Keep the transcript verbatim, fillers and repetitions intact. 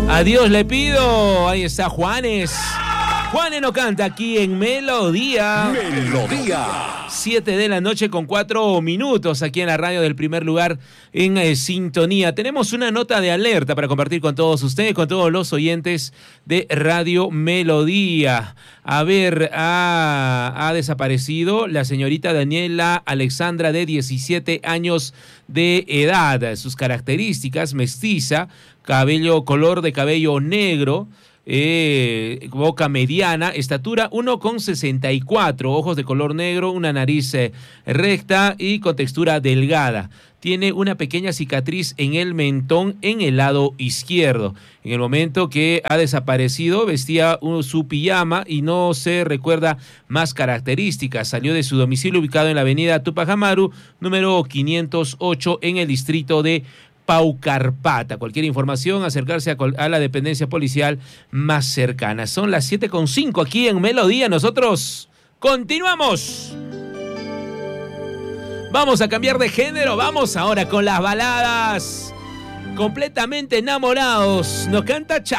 Adiós le pido. Ahí está Juanes. Juanes no canta aquí en Melodía. Melodía. siete de la noche con cuatro minutos aquí en la radio del primer lugar en eh, sintonía. Tenemos una nota de alerta para compartir con todos ustedes, con todos los oyentes de Radio Melodía. A ver, ha, ha desaparecido la señorita Daniela Alexandra, de diecisiete años de edad. Sus características: mestiza, cabello, color de cabello negro, Eh, boca mediana, estatura uno con sesenta y cuatro, ojos de color negro, una nariz eh, recta y con textura delgada. Tiene una pequeña cicatriz en el mentón en el lado izquierdo. En el momento que ha desaparecido, vestía un, su pijama y no se recuerda más características. Salió de su domicilio ubicado en la avenida Tupac Amaru, número quinientos ocho, en el distrito de Paucarpata. Cualquier información, acercarse a, a la dependencia policial más cercana. Son las siete con cinco aquí en Melodía. Nosotros continuamos. Vamos a cambiar de género. Vamos ahora con las baladas. Completamente enamorados. Nos canta Cha.